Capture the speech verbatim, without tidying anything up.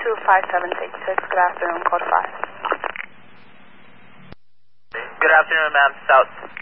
two five seven six six, good afternoon, code five. Good afternoon, ma'am. South